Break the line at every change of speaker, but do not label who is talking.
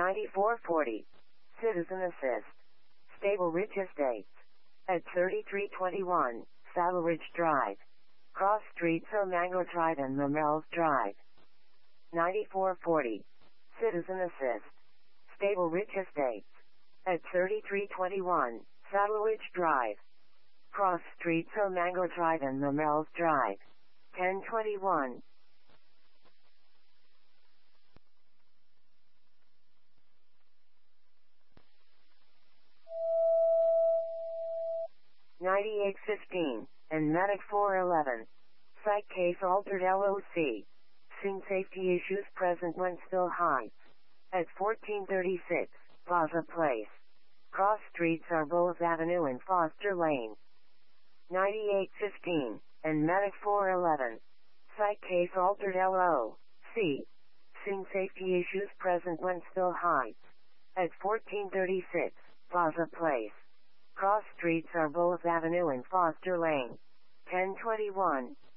9440. Citizen Assist. Stable Ridge Estates. At 3321, Saddle Ridge Drive. Cross Streets Mango Drive and Mamrels Drive. 9440. Citizen Assist. Stable Ridge Estates. At 3321, Saddle Ridge Drive. Cross Streets Mango Drive and Mamrels Drive. 1021. $98.15, and Medic 411. Site case altered LOC. Scene safety issues present Wentzville Heights. At 1436, Plaza Place. Cross streets are Bullis Avenue and Foster Lane. 9815, and Medic 411. Site case altered LOC. Scene safety issues present Wentzville Heights. At 1436, Plaza Place. Cross streets are Bullis Avenue and Foster Lane. 1021.